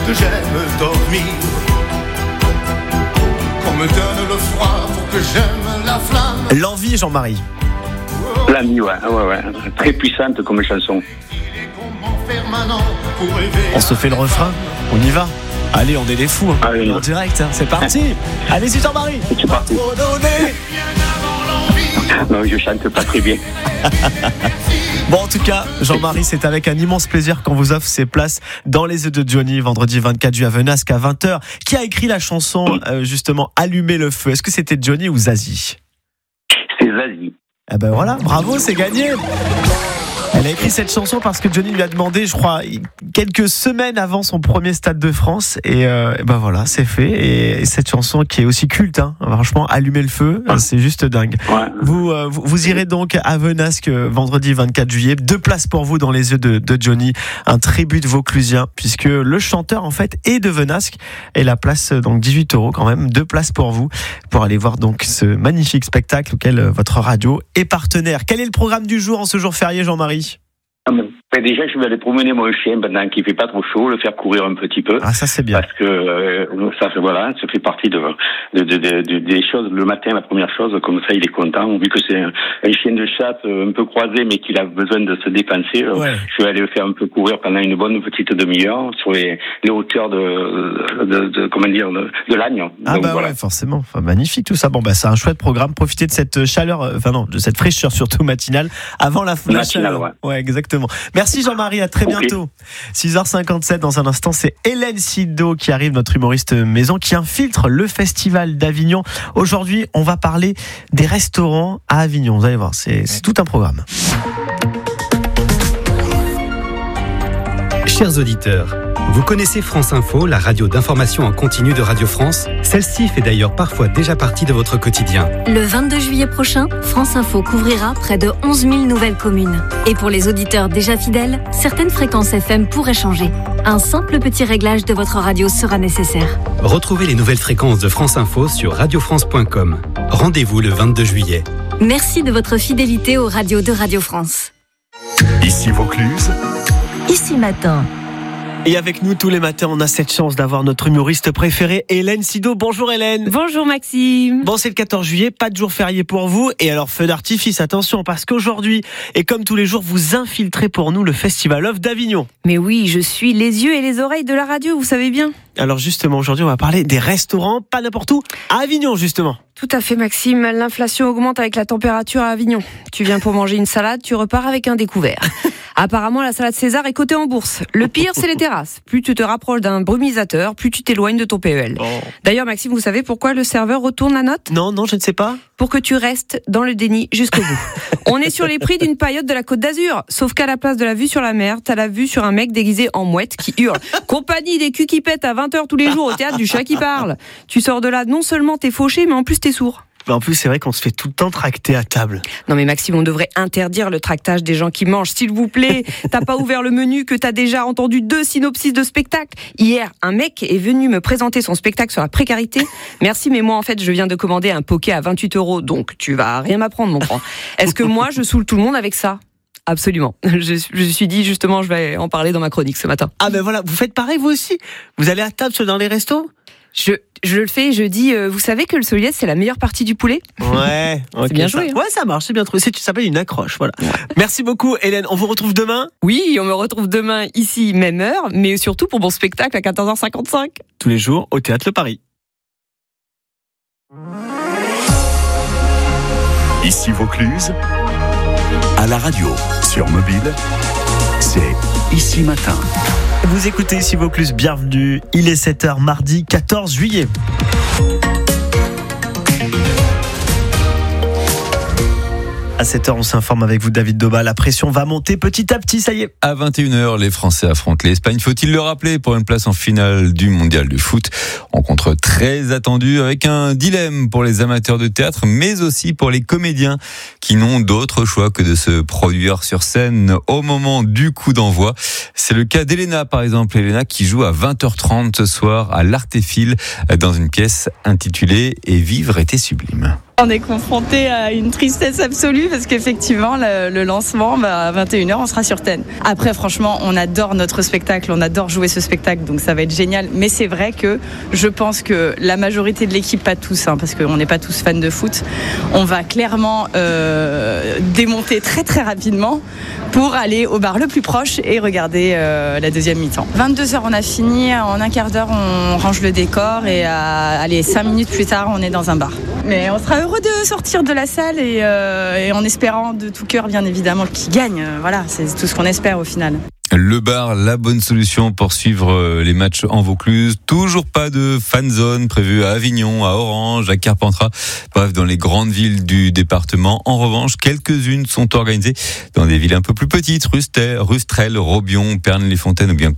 que j'aime dormir. Qu'on me donne le froid pour que j'aime la flamme. L'envie, Jean-Marie. L'ami, ouais. Très puissante comme chanson. On se fait le refrain, on y va. Allez, on est des fous, hein. Allez. En direct, hein. C'est parti. Allez-y, Jean-Marie. C'est parti. Non, je chante pas très bien. Bon, en tout cas, Jean-Marie, c'est avec un immense plaisir qu'on vous offre ces places dans les yeux de Johnny, vendredi 24 juillet à Venasque à 20h. Qui a écrit la chanson, justement, Allumer le feu? Est-ce que c'était Johnny ou Zazie? C'est Zazie. Eh ben voilà, bravo, c'est gagné. Elle a écrit cette chanson parce que Johnny lui a demandé, je crois, quelques semaines avant son premier Stade de France. Et ben voilà, c'est fait. Et cette chanson qui est aussi culte, hein, franchement, Allumer le feu, c'est juste dingue. Ouais. Vous irez donc à Venasque vendredi 24 juillet. 2 places pour vous dans les yeux de Johnny. Un tribut vauclusien, puisque le chanteur, en fait, est de Venasque. Et la place, donc 18 € quand même. 2 places pour vous, pour aller voir donc ce magnifique spectacle auquel votre radio est partenaire. Quel est le programme du jour en ce jour férié, Jean-Marie? Déjà, je vais aller promener mon chien pendant qu'il fait pas trop chaud, le faire courir un petit peu. Ah, ça c'est bien. Parce que ça fait partie des choses. Le matin, la première chose, comme ça, il est content. Vu que c'est un chien de chasse un peu croisé, mais qu'il a besoin de se dépenser, je vais aller le faire un peu courir pendant une bonne petite demi-heure sur les hauteurs de l'Agne. Ah donc, bah voilà. ouais, forcément. Enfin, magnifique tout ça. Bon bah c'est un chouette programme. Profitez de cette chaleur, de cette fraîcheur surtout matinale avant la chaleur. Ouais, exactement. Merci Jean-Marie, à très bientôt. 6h57, dans un instant, c'est Hélène Sido qui arrive, notre humoriste maison, qui infiltre le festival d'Avignon. Aujourd'hui, on va parler des restaurants à Avignon. Vous allez voir, c'est tout un programme. Chers auditeurs, vous connaissez France Info, la radio d'information en continu de Radio France? Celle-ci fait d'ailleurs parfois déjà partie de votre quotidien. Le 22 juillet prochain, France Info couvrira près de 11 000 nouvelles communes. Et pour les auditeurs déjà fidèles, certaines fréquences FM pourraient changer. Un simple petit réglage de votre radio sera nécessaire. Retrouvez les nouvelles fréquences de France Info sur radiofrance.com. Rendez-vous le 22 juillet. Merci de votre fidélité aux radios de Radio France. Ici Vaucluse. Ici Matin. Et avec nous tous les matins, on a cette chance d'avoir notre humoriste préférée, Hélène Sido. Bonjour Hélène. Bonjour Maxime. Bon, c'est le 14 juillet, pas de jour férié pour vous. Et alors, feu d'artifice, attention, parce qu'aujourd'hui, et comme tous les jours, vous infiltrez pour nous le Festival Off d'Avignon. Mais oui, je suis les yeux et les oreilles de la radio, vous savez bien. Alors justement, aujourd'hui, on va parler des restaurants, pas n'importe où, à Avignon justement. Tout à fait Maxime, l'inflation augmente avec la température à Avignon. Tu viens pour manger une salade, tu repars avec un découvert. Apparemment, la salade César est cotée en bourse. Le pire, c'est les terrasses. Plus tu te rapproches d'un brumisateur, plus tu t'éloignes de ton PEL. Oh. D'ailleurs, Maxime, vous savez pourquoi le serveur retourne la note ? Non, je ne sais pas. Pour que tu restes dans le déni jusqu'au bout. On est sur les prix d'une paillote de la Côte d'Azur. Sauf qu'à la place de la vue sur la mer, t'as la vue sur un mec déguisé en mouette qui hurle. Compagnie des culs qui pètent à 20h tous les jours au théâtre du chat qui parle. Tu sors de là, non seulement t'es fauché, mais en plus t'es sourd. Mais en plus, c'est vrai qu'on se fait tout le temps tracter à table. Non mais Maxime, on devrait interdire le tractage des gens qui mangent, s'il vous plaît. T'as pas ouvert le menu que t'as déjà entendu 2 synopsis de spectacle. Hier, un mec est venu me présenter son spectacle sur la précarité. Merci, mais moi en fait, je viens de commander un poké à 28 €, donc tu vas rien m'apprendre, mon grand. Est-ce que moi, je saoule tout le monde avec ça ? Absolument. Je me suis dit, justement, je vais en parler dans ma chronique ce matin. Ah ben voilà, vous faites pareil vous aussi ? Vous allez à table dans les restos ? Je le fais, je dis, vous savez que le soliès, c'est la meilleure partie du poulet ? Ouais, okay, c'est bien joué. Ouais, ça marche, c'est bien trouvé. Ça s'appelle une accroche, voilà. Ouais. Merci beaucoup, Hélène. On vous retrouve demain ? Oui, on me retrouve demain ici, même heure, mais surtout pour mon spectacle à 14h55. Tous les jours au Théâtre Le Paris. Ici Vaucluse, à la radio, sur mobile, c'est Ici Matin. Vous écoutez Ici Vaucluse, bienvenue. Il est 7h, mardi 14 juillet. À 7h, on s'informe avec vous, David Doba. La pression va monter petit à petit, ça y est. À 21h, les Français affrontent l'Espagne. Faut-il le rappeler, pour une place en finale du mondial de foot. Rencontre très attendue avec un dilemme pour les amateurs de théâtre, mais aussi pour les comédiens qui n'ont d'autre choix que de se produire sur scène au moment du coup d'envoi. C'est le cas d'Elena, par exemple. Elena qui joue à 20h30 ce soir à l'Artéfil dans une pièce intitulée « Et vivre était sublime ». On est confronté à une tristesse absolue parce qu'effectivement, le lancement, à 21h, on sera sur scène. Après, franchement, on adore notre spectacle, on adore jouer ce spectacle, donc ça va être génial. Mais c'est vrai que je pense que la majorité de l'équipe, pas tous, parce qu'on n'est pas tous fans de foot, on va clairement démonter très très rapidement pour aller au bar le plus proche et regarder la deuxième mi-temps. 22h, on a fini, en un quart d'heure, on range le décor et 5 minutes plus tard, on est dans un bar. Mais on sera heureux de sortir de la salle et en espérant de tout cœur, bien évidemment, qu'il gagne. Voilà, c'est tout ce qu'on espère au final. Le bar, la bonne solution pour suivre les matchs en Vaucluse. Toujours pas de fan zone prévue à Avignon, à Orange, à Carpentras. Bref, dans les grandes villes du département. En revanche, quelques-unes sont organisées dans des villes un peu plus petites. Rustrel, Robion, Pernes-les-Fontaines ou bien